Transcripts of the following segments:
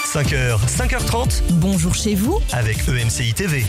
5h, 5h30. Bonjour chez vous. Avec EMCI TV.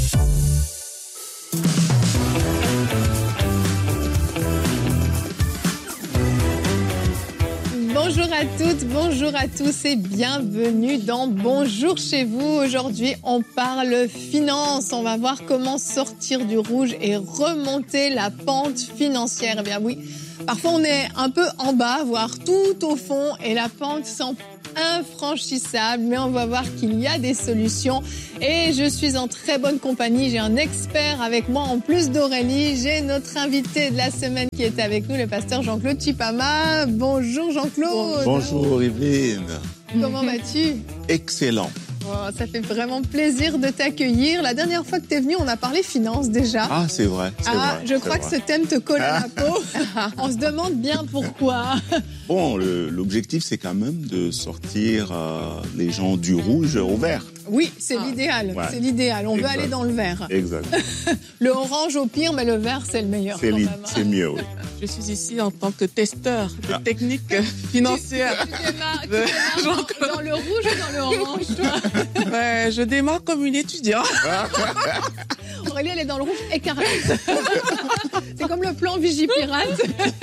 Bonjour à toutes, bonjour à tous et bienvenue dans Bonjour chez vous. Aujourd'hui, on parle finance. On va voir comment sortir du rouge et remonter la pente financière. Eh bien oui, parfois on est un peu en bas, voire tout au fond et la pente semble infranchissable, mais on va voir qu'il y a des solutions et je suis en très bonne compagnie. J'ai un expert avec moi en plus d'Aurélie. J'ai notre invité de la semaine qui est avec nous, le pasteur Jean-Claude Chipama. Bonjour Jean-Claude. Bonjour Evelyne. Comment vas-tu? Excellent. Oh, ça fait vraiment plaisir de t'accueillir. La dernière fois que tu es venu, on a parlé finances déjà. Ah, c'est vrai. Je crois que ce thème te colle à la peau. On se demande bien pourquoi. Bon, l'objectif, c'est quand même de sortir les gens du rouge au vert. Oui, c'est l'idéal. Ouais. C'est l'idéal. On veut aller dans le vert. Exact. Le orange au pire, mais le vert, c'est le meilleur. C'est mieux, oui. Je suis ici en tant que testeur de techniques financières. Tu démarres dans le rouge ou dans le orange, toi? Ouais, je démarre comme une étudiante. Aurélie, elle est dans le rouge écarlate. C'est comme le plan Vigipirate.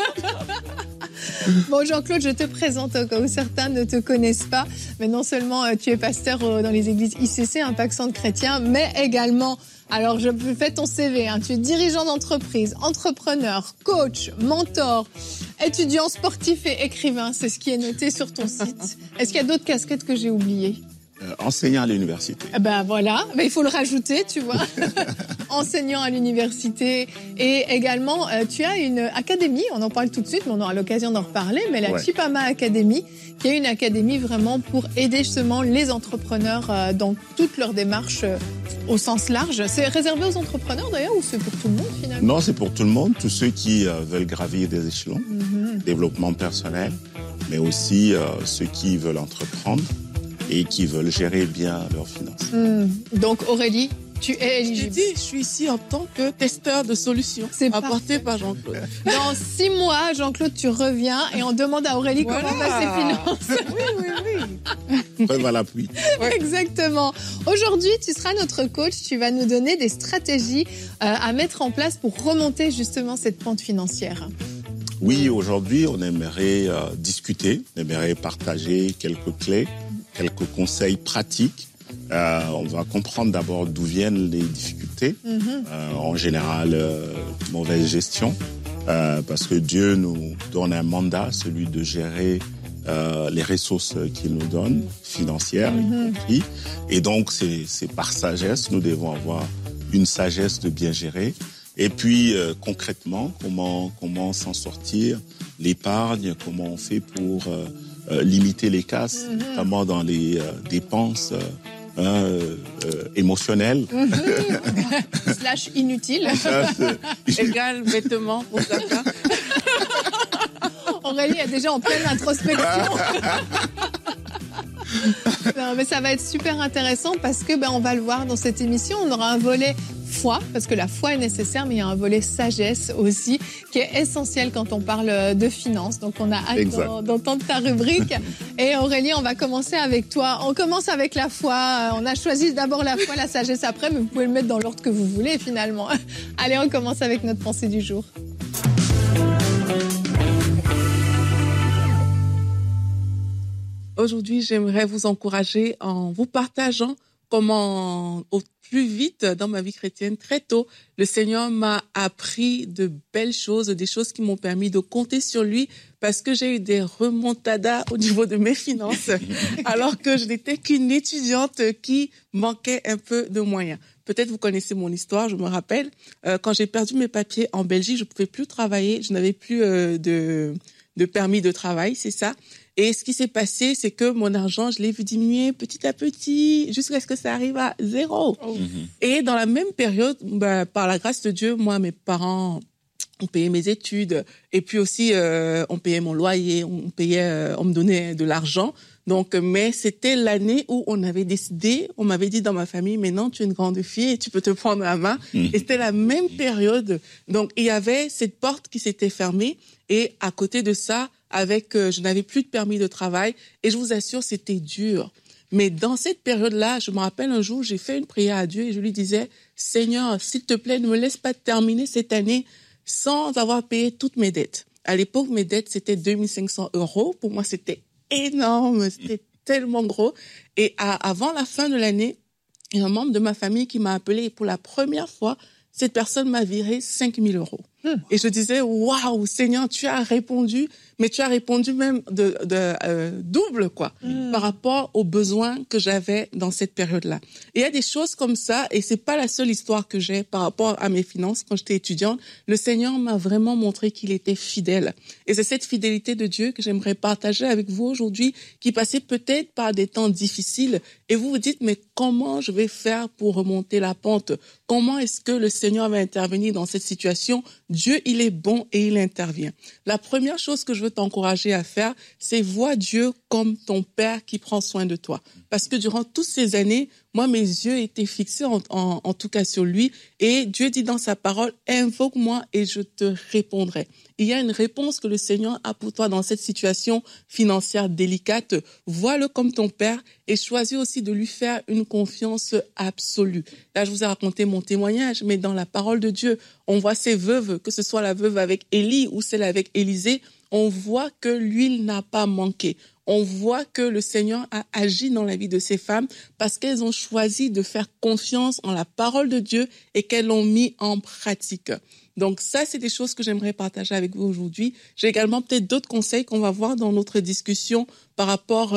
Bon, Jean-Claude, je te présente au cas où certains ne te connaissent pas. Mais non seulement tu es pasteur dans les églises ICC, Impact Centre Chrétien, mais également, alors je fais ton CV, tu es dirigeant d'entreprise, entrepreneur, coach, mentor, étudiant sportif et écrivain. C'est ce qui est noté sur ton site. Est-ce qu'il y a d'autres casquettes que j'ai oubliées? Enseignant à l'université. Ben voilà, il faut le rajouter, tu vois. Enseignant à l'université et également, tu as une académie, on en parle tout de suite, mais on aura l'occasion d'en reparler, mais la Chipama Academy, qui est une académie vraiment pour aider justement les entrepreneurs dans toutes leurs démarches au sens large. C'est réservé aux entrepreneurs d'ailleurs ou c'est pour tout le monde finalement? Non, c'est pour tout le monde, tous ceux qui veulent gravir des échelons, développement personnel, mais aussi ceux qui veulent entreprendre et qui veulent gérer bien leurs finances. Donc Aurélie, tu es éligible. Je suis ici en tant que testeur de solutions apporté par Jean-Claude. Dans 6 mois, Jean-Claude, tu reviens et on demande à Aurélie comment va ses finances. Oui. Preuve à l'appui. Exactement. Aujourd'hui, tu seras notre coach. Tu vas nous donner des stratégies à mettre en place pour remonter justement cette pente financière. Oui, aujourd'hui, on aimerait discuter, on aimerait partager quelques clés, quelques conseils pratiques. On va comprendre d'abord d'où viennent les difficultés. En général, mauvaise gestion, parce que Dieu nous donne un mandat, celui de gérer les ressources qu'il nous donne, financières y compris. Et donc, c'est par sagesse, nous devons avoir une sagesse de bien gérer. Et puis, concrètement, comment s'en sortir, l'épargne, comment on fait pour limiter les casses, notamment dans les dépenses émotionnelles. Slash inutile. Égal vêtements pour chacun. Aurélie est déjà en pleine introspection. Non, mais ça va être super intéressant parce que on va le voir dans cette émission, on aura un volet foi, parce que la foi est nécessaire, mais il y a un volet sagesse aussi qui est essentiel quand on parle de finances. Donc on a hâte d'entendre ta rubrique. Et Aurélie, on va commencer avec toi. On commence avec la foi. On a choisi d'abord la foi, la sagesse après, mais vous pouvez le mettre dans l'ordre que vous voulez finalement. Allez, on commence avec notre pensée du jour. Aujourd'hui, j'aimerais vous encourager en vous partageant comment, au plus vite dans ma vie chrétienne, très tôt, le Seigneur m'a appris de belles choses, des choses qui m'ont permis de compter sur lui parce que j'ai eu des remontadas au niveau de mes finances alors que je n'étais qu'une étudiante qui manquait un peu de moyens. Peut-être vous connaissez mon histoire, je me rappelle. Quand j'ai perdu mes papiers en Belgique, je ne pouvais plus travailler, je n'avais plus de permis de travail, c'est ça. Et ce qui s'est passé, c'est que mon argent, je l'ai vu diminuer petit à petit jusqu'à ce que ça arrive à 0. Et dans la même période, par la grâce de Dieu, moi, mes parents ont payé mes études. Et puis aussi, on payait mon loyer, on me donnait de l'argent. Donc, mais c'était l'année où on avait décidé, on m'avait dit dans ma famille, mais non, tu es une grande fille et tu peux te prendre la main. Et c'était la même période. Donc, il y avait cette porte qui s'était fermée. Et à côté de ça, je n'avais plus de permis de travail. Et je vous assure, c'était dur. Mais dans cette période-là, je me rappelle un jour, j'ai fait une prière à Dieu et je lui disais, Seigneur, s'il te plaît, ne me laisse pas terminer cette année sans avoir payé toutes mes dettes. À l'époque, mes dettes, c'était 2500 €. Pour moi, c'était énorme, c'était tellement gros. Et avant la fin de l'année, il y a un membre de ma famille qui m'a appelé et pour la première fois, cette personne m'a viré 5000 €. Et je disais, waouh, Seigneur, tu as répondu, mais tu as répondu même double, quoi, par rapport aux besoins que j'avais dans cette période-là. Et il y a des choses comme ça, et c'est pas la seule histoire que j'ai par rapport à mes finances. Quand j'étais étudiante, le Seigneur m'a vraiment montré qu'il était fidèle. Et c'est cette fidélité de Dieu que j'aimerais partager avec vous aujourd'hui, qui passait peut-être par des temps difficiles, et vous vous dites, mais comment je vais faire pour remonter la pente? Comment est-ce que le Seigneur va intervenir dans cette situation? Dieu, il est bon et il intervient. La première chose que je veux t'encourager à faire, c'est voir Dieu comme ton Père qui prend soin de toi. Parce que durant toutes ces années, moi, mes yeux étaient fixés en tout cas sur lui. Et Dieu dit dans sa parole, invoque-moi et je te répondrai. Il y a une réponse que le Seigneur a pour toi dans cette situation financière délicate. Vois-le comme ton Père et choisis aussi de lui faire une confiance absolue. Là, je vous ai raconté mon témoignage, mais dans la parole de Dieu, on voit ces veuves, que ce soit la veuve avec Élie ou celle avec Élisée, on voit que l'huile n'a pas manqué. On voit que le Seigneur a agi dans la vie de ces femmes parce qu'elles ont choisi de faire confiance en la parole de Dieu et qu'elles l'ont mis en pratique. Donc ça, c'est des choses que j'aimerais partager avec vous aujourd'hui. J'ai également peut-être d'autres conseils qu'on va voir dans notre discussion par rapport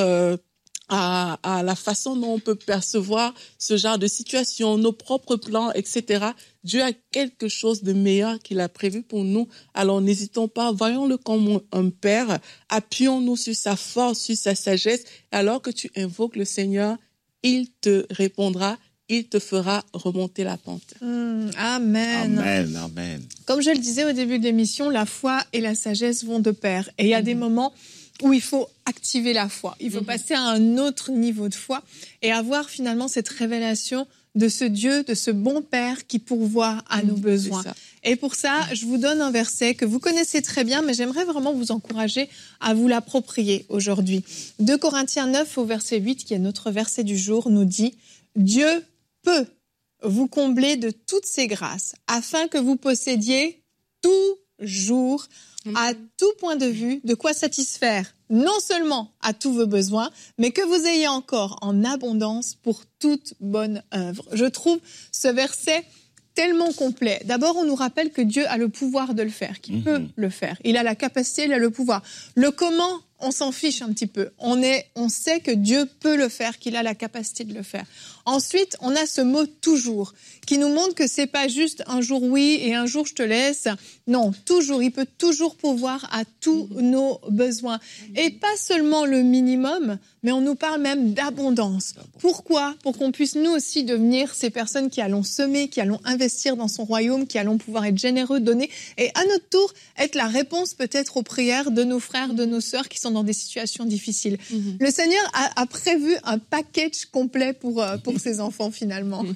à la façon dont on peut percevoir ce genre de situation, nos propres plans, etc. Dieu a quelque chose de meilleur qu'il a prévu pour nous. Alors n'hésitons pas, voyons-le comme un Père, appuyons-nous sur sa force, sur sa sagesse. Alors que tu invoques le Seigneur, il te répondra, il te fera remonter la pente. Amen. Amen, amen. Comme je le disais au début de l'émission, la foi et la sagesse vont de pair. Et il y a des moments où il faut activer la foi. Il faut passer à un autre niveau de foi et avoir finalement cette révélation de ce Dieu, de ce bon Père qui pourvoit à nos besoins. Et pour ça, je vous donne un verset que vous connaissez très bien, mais j'aimerais vraiment vous encourager à vous l'approprier aujourd'hui. 2 Corinthiens 9 au verset 8, qui est notre verset du jour, nous dit « Dieu peut vous combler de toutes ses grâces, afin que vous possédiez toujours, à tout point de vue, de quoi satisfaire non seulement à tous vos besoins, mais que vous ayez encore en abondance pour toute bonne œuvre. » Je trouve ce verset tellement complet. D'abord, on nous rappelle que Dieu a le pouvoir de le faire, qu'il peut le faire. Il a la capacité, il a le pouvoir. Le comment, on s'en fiche un petit peu. On sait que Dieu peut le faire, qu'il a la capacité de le faire. Ensuite, on a ce mot « toujours » qui nous montre que c'est pas juste un jour oui et un jour je te laisse. Non, toujours. Il peut toujours pourvoir à tous nos besoins. Et pas seulement le minimum, mais on nous parle même d'abondance. Pourquoi ? Pour qu'on puisse nous aussi devenir ces personnes qui allons semer, qui allons investir dans son royaume, qui allons pouvoir être généreux, donner et à notre tour être la réponse peut-être aux prières de nos frères, de nos sœurs qui sont dans des situations difficiles. Le Seigneur a prévu un package complet pour ses enfants finalement.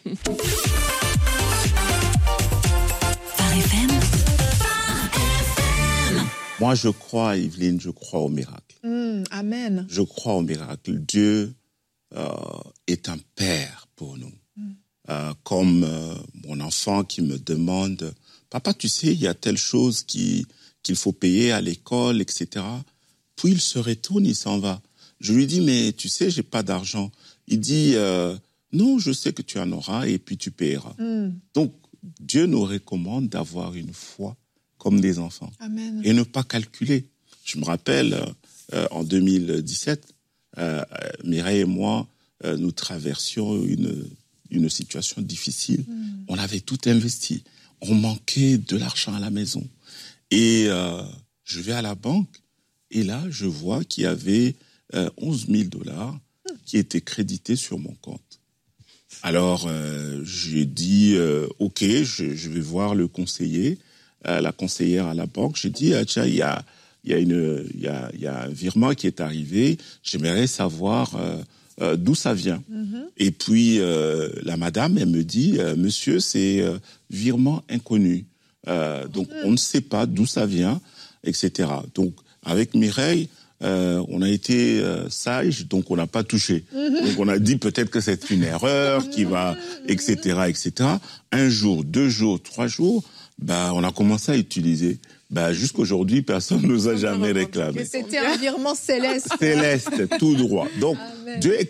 Moi, je crois, Evelyne, je crois au miracle. Amen. Je crois au miracle. Dieu est un père pour nous. Comme mon enfant qui me demande « Papa, tu sais, il y a telle chose qu'il faut payer à l'école, etc. » Puis il se retourne, il s'en va. Je lui dis « Mais tu sais, j'ai pas d'argent. » Il dit non, je sais que tu en auras et puis tu paieras. Donc, Dieu nous recommande d'avoir une foi comme des enfants. Amen. Et ne pas calculer. Je me rappelle, en 2017, Mireille et moi, nous traversions une situation difficile. On avait tout investi. On manquait de l'argent à la maison. Et je vais à la banque et là, je vois qu'il y avait 11 000 $ qui étaient crédités sur mon compte. Alors, j'ai dit, OK, je vais voir le conseiller, la conseillère à la banque. J'ai dit, tiens, il y a un virement qui est arrivé. J'aimerais savoir d'où ça vient. Et puis, la madame, elle me dit, monsieur, c'est virement inconnu. Donc, on ne sait pas d'où ça vient, etc. Donc, avec Mireille, on a été sage, donc on n'a pas touché. Donc on a dit peut-être que c'est une erreur qui va, etc., etc. Un jour, 2 jours, 3 jours, on a commencé à utiliser. Jusqu'aujourd'hui, personne ne nous a jamais réclamé. C'était un virement céleste. Céleste, tout droit. Donc, Amen. Dieu est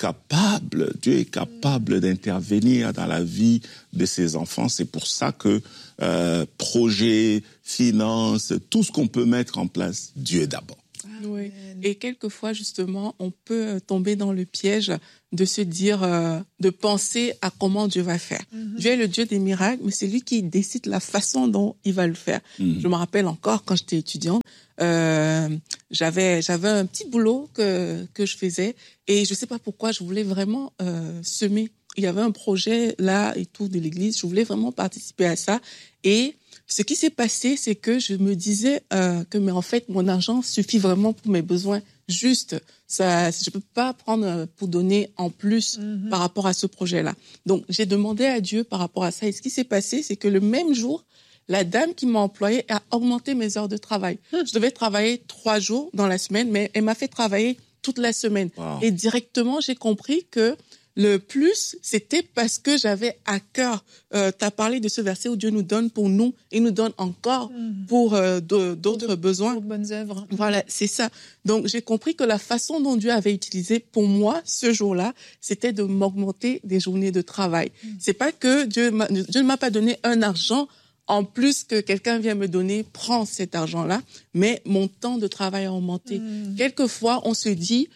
capable d'intervenir dans la vie de ses enfants. C'est pour ça que projets, finances, tout ce qu'on peut mettre en place, Dieu d'abord. Oui. Et quelquefois, justement, on peut tomber dans le piège de se dire, de penser à comment Dieu va faire. Dieu est le Dieu des miracles, mais c'est lui qui décide la façon dont il va le faire. Je me rappelle encore, quand j'étais étudiante, j'avais un petit boulot que je faisais et je sais pas pourquoi je voulais vraiment semer. Il y avait un projet là et tout de l'église, je voulais vraiment participer à ça et ce qui s'est passé, c'est que je me disais mais en fait, mon argent suffit vraiment pour mes besoins. Juste, ça, je peux pas prendre pour donner en plus par rapport à ce projet-là. Donc, j'ai demandé à Dieu par rapport à ça. Et ce qui s'est passé, c'est que le même jour, la dame qui m'a employée a augmenté mes heures de travail. Je devais travailler 3 jours dans la semaine, mais elle m'a fait travailler toute la semaine. Wow. Et directement, j'ai compris que le plus, c'était parce que j'avais à cœur. Tu as parlé de ce verset où Dieu nous donne pour nous et nous donne encore pour d'autres besoins. Pour bonnes œuvres. Voilà, c'est ça. Donc, j'ai compris que la façon dont Dieu avait utilisé pour moi ce jour-là, c'était de m'augmenter des journées de travail. C'est pas que Dieu ne m'a pas donné un argent en plus que quelqu'un vient me donner, prends cet argent-là, mais mon temps de travail a augmenté. Quelquefois, on se dit,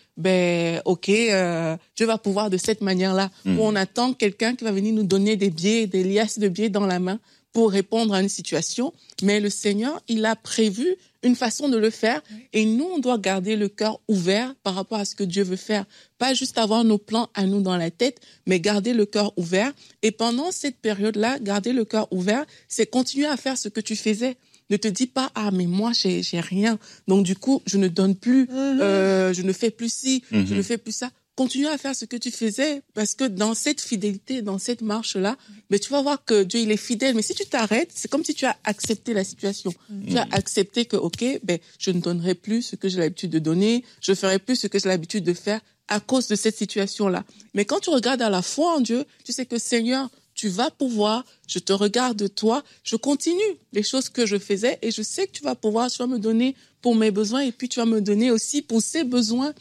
ok, Dieu va pouvoir de cette manière-là, où on attend quelqu'un qui va venir nous donner des billets, des liasses de billets dans la main pour répondre à une situation, mais le Seigneur, il a prévu une façon de le faire et nous, on doit garder le cœur ouvert par rapport à ce que Dieu veut faire. Pas juste avoir nos plans à nous dans la tête, mais garder le cœur ouvert. Et pendant cette période-là, garder le cœur ouvert, c'est continuer à faire ce que tu faisais. Ne te dis pas, mais moi, j'ai rien. Donc, du coup, je ne donne plus, je ne fais plus ci, je ne fais plus ça. Continue à faire ce que tu faisais parce que dans cette fidélité, dans cette marche-là, tu vas voir que Dieu, il est fidèle. Mais si tu t'arrêtes, c'est comme si tu as accepté la situation. Tu as accepté que, je ne donnerai plus ce que j'ai l'habitude de donner, je ferai plus ce que j'ai l'habitude de faire à cause de cette situation-là. Mais quand tu regardes à la foi en Dieu, tu sais que Seigneur, tu vas pouvoir, je te regarde de toi, je continue les choses que je faisais et je sais que tu vas pouvoir, tu vas me donner pour mes besoins et puis tu vas me donner aussi pour ces besoins,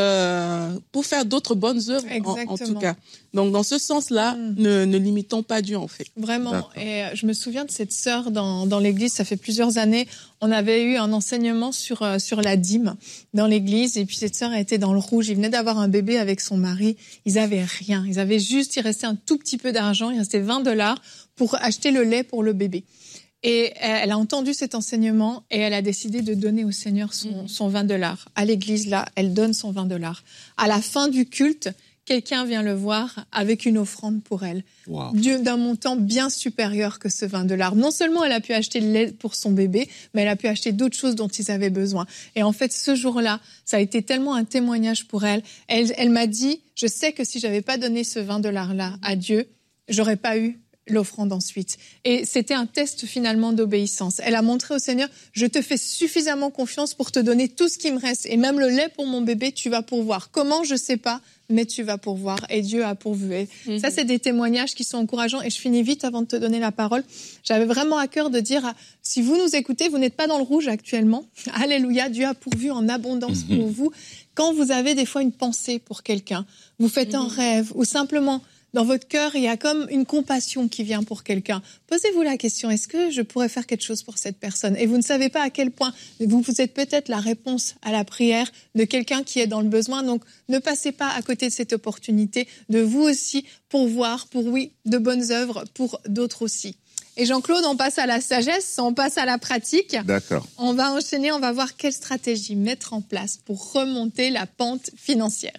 pour faire d'autres bonnes œuvres en tout cas. Donc dans ce sens-là, ne limitons pas Dieu en fait. Vraiment. Et je me souviens de cette sœur dans l'église, ça fait plusieurs années, on avait eu un enseignement sur la dîme dans l'église et puis cette sœur était dans le rouge, il venait d'avoir un bébé avec son mari, ils avaient rien, il restait un tout petit peu d'argent, il restait $20 pour acheter le lait pour le bébé. Et elle a entendu cet enseignement et elle a décidé de donner au Seigneur son $20. À l'église, là, elle donne son $20. À la fin du culte, quelqu'un vient le voir avec une offrande pour elle. Wow. D'un montant bien supérieur que ce $20. Non seulement elle a pu acheter le lait pour son bébé, mais elle a pu acheter d'autres choses dont ils avaient besoin. Et en fait, ce jour-là, ça a été tellement un témoignage pour elle. Elle m'a dit, je sais que si j'avais pas donné ce $20-là à Dieu, j'aurais pas eu l'offrande ensuite. Et c'était un test finalement d'obéissance. Elle a montré au Seigneur, je te fais suffisamment confiance pour te donner tout ce qui me reste. Et même le lait pour mon bébé, tu vas pourvoir. Comment, je sais pas, mais tu vas pourvoir. Et Dieu a pourvu. Et ça, c'est des témoignages qui sont encourageants. Et je finis vite avant de te donner la parole. J'avais vraiment à cœur de dire, si vous nous écoutez, vous n'êtes pas dans le rouge actuellement. Alléluia, Dieu a pourvu en abondance pour vous. Quand vous avez des fois une pensée pour quelqu'un, vous faites un rêve ou simplement... Dans votre cœur, il y a comme une compassion qui vient pour quelqu'un. Posez-vous la question, est-ce que je pourrais faire quelque chose pour cette personne ? Et vous ne savez pas à quel point vous êtes peut-être la réponse à la prière de quelqu'un qui est dans le besoin. Donc, ne passez pas à côté de cette opportunité de vous aussi pourvoir pour, de bonnes œuvres pour d'autres aussi. Et Jean-Claude, on passe à la sagesse, on passe à la pratique. D'accord. On va enchaîner, on va voir quelle stratégie mettre en place pour remonter la pente financière.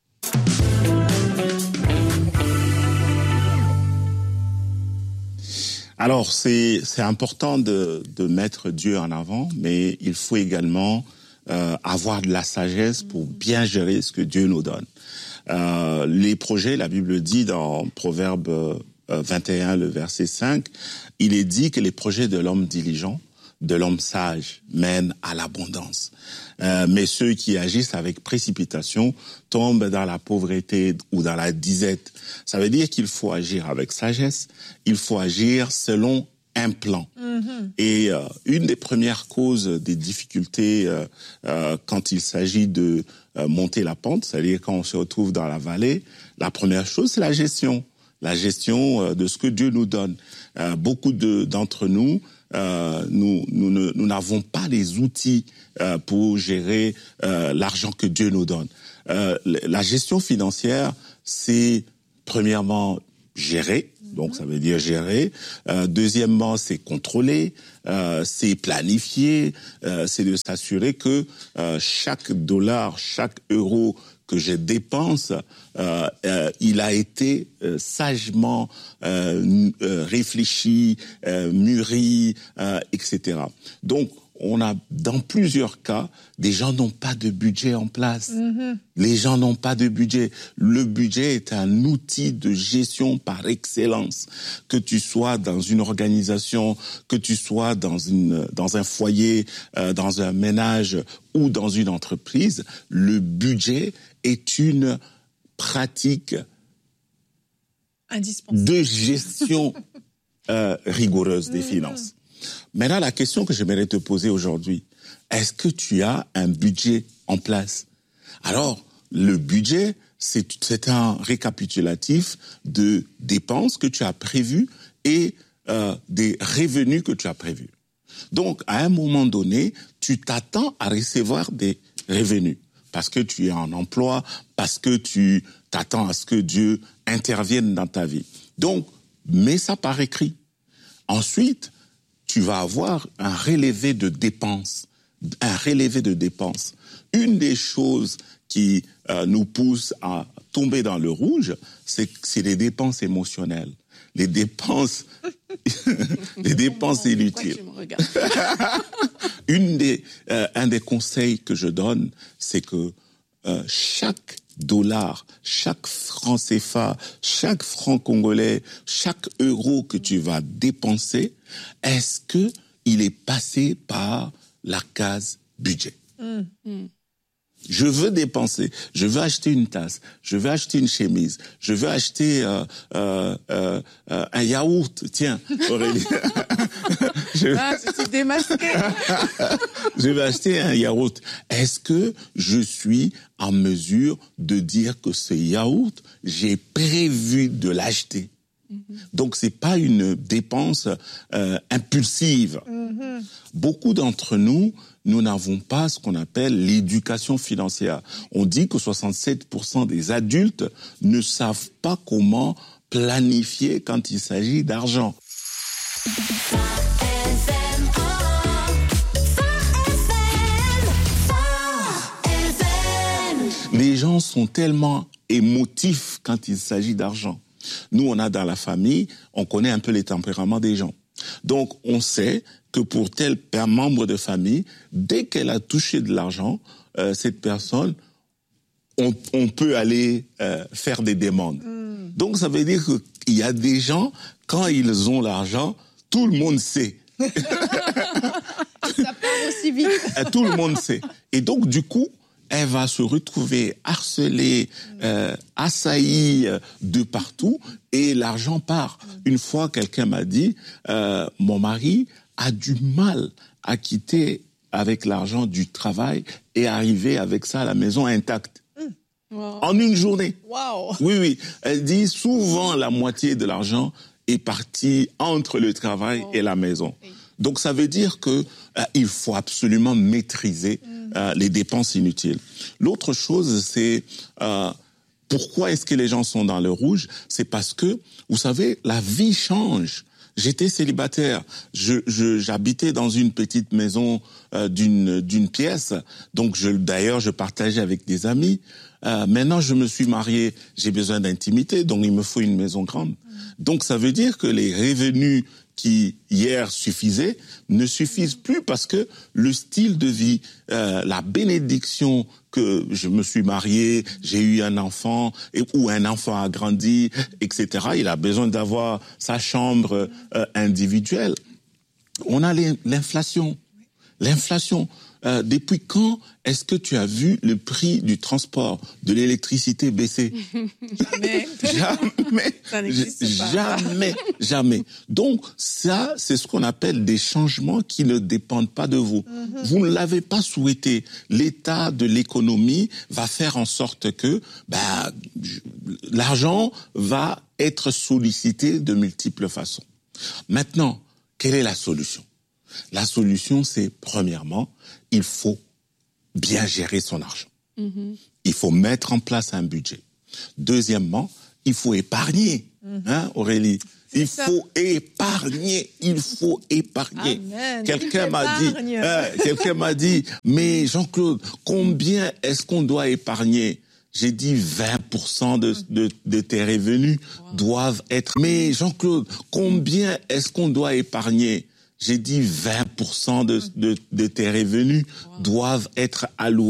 Alors, c'est important de mettre Dieu en avant, mais il faut également avoir de la sagesse pour bien gérer ce que Dieu nous donne. Les projets, la Bible dit dans Proverbe 21, le verset 5, il est dit que les projets de l'homme diligent de l'homme sage mène à l'abondance. Mais ceux qui agissent avec précipitation tombent dans la pauvreté ou dans la disette. Ça veut dire qu'il faut agir avec sagesse, il faut agir selon un plan. Et une des premières causes des difficultés quand il s'agit de monter la pente, c'est-à-dire quand on se retrouve dans la vallée, la première chose, c'est la gestion de ce que Dieu nous donne. Beaucoup d'entre nous, nous n'avons pas les outils pour gérer l'argent que Dieu nous donne. La gestion financière, c'est premièrement gérer. Donc, ça veut dire gérer. Deuxièmement, c'est contrôler, c'est planifier, c'est de s'assurer que chaque dollar, chaque euro que je dépense, il a été sagement réfléchi, mûri, etc. Donc, on a dans plusieurs cas, des gens n'ont pas de budget en place. Les gens n'ont pas de budget. Le budget est un outil de gestion par excellence. Que tu sois dans une organisation, que tu sois dans un foyer, dans un ménage ou dans une entreprise, le budget est une pratique indispensable de gestion rigoureuse des finances. Maintenant, la question que j'aimerais te poser aujourd'hui, est-ce que tu as un budget en place? Alors, le budget, c'est un récapitulatif de dépenses que tu as prévues et des revenus que tu as prévus. Donc, à un moment donné, tu t'attends à recevoir des revenus parce que tu es en emploi, parce que tu t'attends à ce que Dieu intervienne dans ta vie. Donc, mets ça par écrit. Ensuite, tu vas avoir un relevé de dépenses. Une des choses qui nous pousse à tomber dans le rouge, c'est les dépenses émotionnelles. Les dépenses inutiles. Un des conseils que je donne, c'est que chaque dollar, chaque franc CFA, chaque franc congolais, chaque euro que tu vas dépenser, est-ce que il est passé par la case budget? Je veux dépenser, je veux acheter une tasse, je veux acheter une chemise, je veux acheter un yaourt. Tiens, Aurélie. C'est démasqué. Je vais acheter un yaourt. Est-ce que je suis en mesure de dire que ce yaourt, j'ai prévu de l'acheter? Donc, c'est pas une dépense impulsive. Beaucoup d'entre nous n'avons pas ce qu'on appelle l'éducation financière. On dit que 67% des adultes ne savent pas comment planifier quand il s'agit d'argent. Les gens sont tellement émotifs quand il s'agit d'argent. Nous, on a dans la famille, on connaît un peu les tempéraments des gens. Donc, on sait que pour tel membre de famille, dès qu'elle a touché de l'argent, cette personne, on peut aller faire des demandes. Donc, ça veut dire qu'il y a des gens, quand ils ont l'argent, tout le monde sait. Ça part aussi vite. Tout le monde sait. Et donc, du coup, elle va se retrouver harcelée, assaillie de partout, et l'argent part. Une fois, quelqu'un m'a dit, mon mari a du mal à quitter avec l'argent du travail et arriver avec ça à la maison intacte. Wow. En une journée. Wow. Oui. Elle dit souvent la moitié de l'argent est parti entre le travail et la maison. Oui. Donc ça veut dire que il faut absolument maîtriser les dépenses inutiles. L'autre chose, c'est pourquoi est-ce que les gens sont dans le rouge? C'est parce que, vous savez, la vie change. J'étais célibataire, j'habitais dans une petite maison d'une pièce, donc d'ailleurs je partageais avec des amis. Maintenant je me suis marié, j'ai besoin d'intimité, donc il me faut une maison grande. Donc ça veut dire que les revenus qui hier suffisaient ne suffisent plus parce que le style de vie, la bénédiction que je me suis marié, j'ai eu un enfant, ou un enfant a grandi, etc. Il a besoin d'avoir sa chambre individuelle. On a l'inflation. L'inflation. Depuis quand est-ce que tu as vu le prix du transport, de l'électricité baisser? Jamais. Ça n'existe pas. Jamais. Donc ça, c'est ce qu'on appelle des changements qui ne dépendent pas de vous. Vous ne l'avez pas souhaité. L'état de l'économie va faire en sorte que l'argent va être sollicité de multiples façons. Maintenant, quelle est la solution? La solution, c'est premièrement, il faut bien gérer son argent. Il faut mettre en place un budget. Deuxièmement, il faut épargner. Hein, Aurélie? Il faut épargner. Amen. Quelqu'un m'a dit, mais Jean-Claude, combien est-ce qu'on doit épargner? J'ai dit 20% de tes revenus doivent être... Mais Jean-Claude, combien est-ce qu'on doit épargner? J'ai dit 20% de tes revenus doivent être alloués